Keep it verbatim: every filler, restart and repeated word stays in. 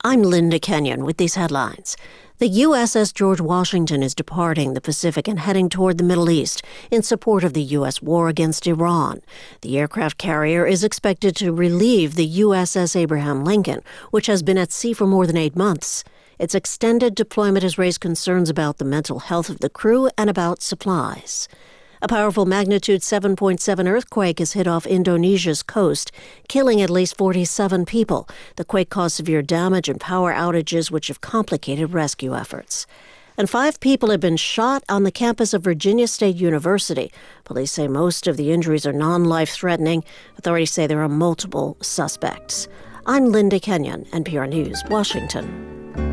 I'm Linda Kenyon with these headlines. The U S S George Washington is departing the Pacific and heading toward the Middle East in support of the U S war against Iran. The aircraft carrier is expected to relieve the U S S Abraham Lincoln, which has been at sea for more than eight months. Its extended deployment has raised concerns about the mental health of the crew and about supplies. A powerful magnitude seven point seven earthquake has hit off Indonesia's coast, killing at least forty-seven people. The quake caused severe damage and power outages, which have complicated rescue efforts. And five people have been shot on the campus of Virginia State University. Police say most of the injuries are non-life-threatening. Authorities say there are multiple suspects. I'm Linda Kenyon, N P R News, Washington.